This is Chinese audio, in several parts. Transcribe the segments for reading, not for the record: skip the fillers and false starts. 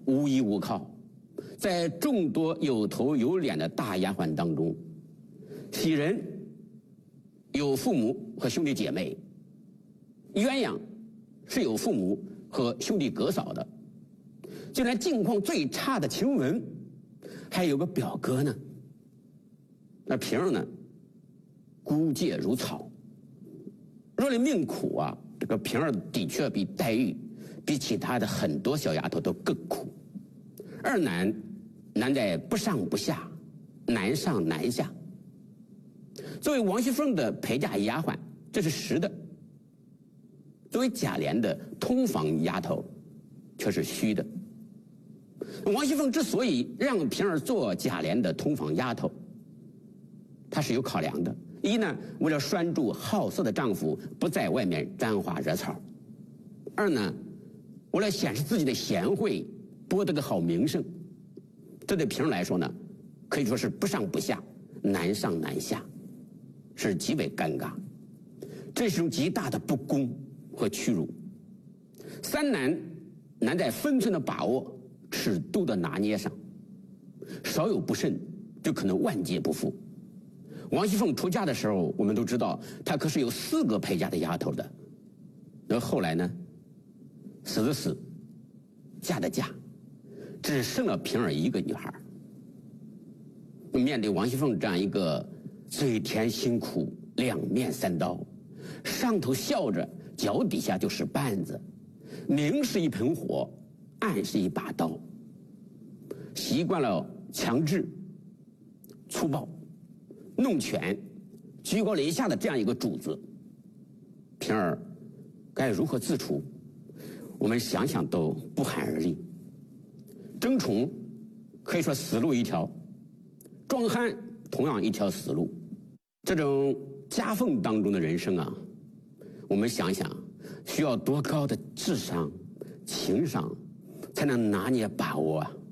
无依无靠，在众多有头有脸的大丫鬟当中，喜人有父母和兄弟姐妹，鸳鸯是有父母和兄弟哥嫂的，就连境况最差的晴雯还有个表哥呢。那平儿呢，孤介如草。若论命苦啊，这个平儿的确比黛玉比其他的很多小丫头都更苦。二难在不上不下，难上难下。作为王熙凤的陪嫁丫鬟，这是实的；作为贾琏的通房丫头，却是虚的。王熙凤之所以让平儿做贾琏的通房丫头，她是有考量的。一呢，为了拴住好色的丈夫不在外面沾花惹草；二呢，为了显示自己的贤惠，博得个好名声。这对平儿来说呢，可以说是不上不下，难上难下，是极为尴尬，这是一种极大的不公和屈辱。三难在分寸的把握，尺度的拿捏上，稍有不慎就可能万劫不复。王熙凤出嫁的时候，我们都知道她可是有4个陪嫁的丫头的，而后来呢，死的死，嫁的嫁，只剩了平儿一个女孩。面对王熙凤这样一个嘴甜心苦，两面三刀，上头笑着，脚底下就是绊子，明是一盆火，暗是一把刀，习惯了强制、粗暴、弄权、居高临下的这样一个主子，平儿该如何自处？我们想想都不寒而栗。争宠可以说死路一条，壮汉同样一条死路。这种夹缝当中的人生啊，我们想想需要多高的智商、情商才能拿捏把握啊！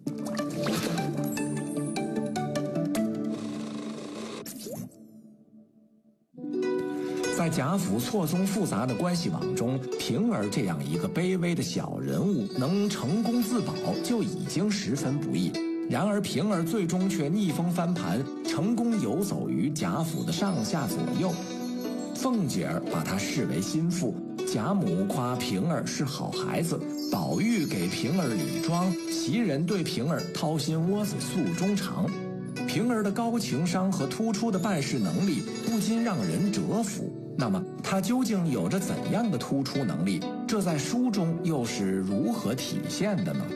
在贾府错综复杂的关系网中，平儿这样一个卑微的小人物能成功自保就已经十分不易。然而平儿最终却逆风翻盘，成功游走于贾府的上下左右。凤姐儿把她视为心腹，贾母夸平儿是好孩子，宝玉给平儿理妆，袭人对平儿掏心窝子诉衷肠。平儿的高情商和突出的办事能力不禁让人折服。那么她究竟有着怎样的突出能力？这在书中又是如何体现的呢？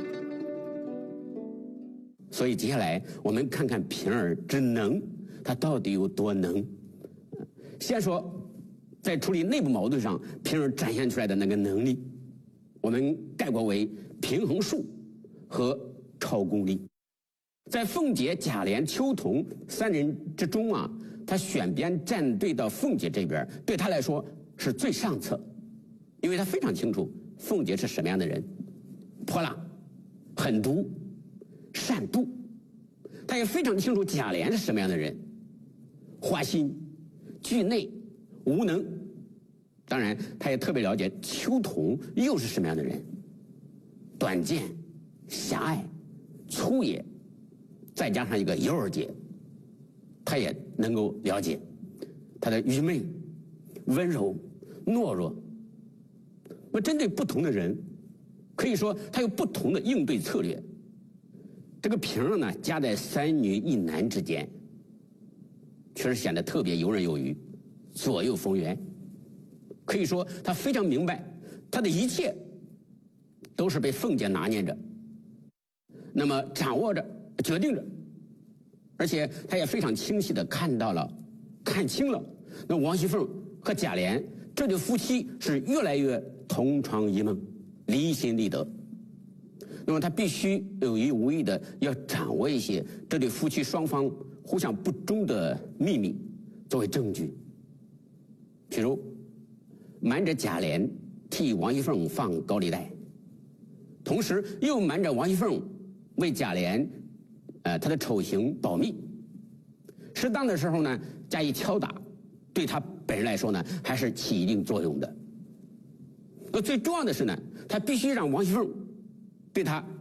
所以接下来我们看看平儿之能，她到底有多能。先说在处理内部矛盾上，平儿展现出来的那个能力，我们概括为平衡术和超功力。在凤姐、贾琏、秋桐3人之中啊，他选边站队到凤姐这边，对他来说是最上策，因为他非常清楚凤姐是什么样的人，泼辣、狠毒、善妒。他也非常清楚贾琏是什么样的人，花心、惧内、无能。当然他也特别了解秋桐又是什么样的人，短见、狭隘、粗野，再加上一个尤二姐，他也能够了解他的愚昧、温柔、懦弱。那针对不同的人，可以说他有不同的应对策略。这个平儿呢，夹在3女1男之间，确实显得特别游刃有余，左右逢源。可以说他非常明白，他的一切都是被凤姐拿捏着，那么掌握着、决定着，而且他也非常清晰地看清了，那王熙凤和贾琏这对夫妻是越来越同床异梦，离心离德。那么他必须有意无意的要掌握一些这对夫妻双方互相不忠的秘密作为证据，譬如瞒着贾琏替王熙凤放高利贷，同时又瞒着王熙凤为贾琏他的丑行保密，适当的时候呢加以敲打，对他本人来说呢还是起一定作用的。最重要的是呢，他必须让王熙凤对他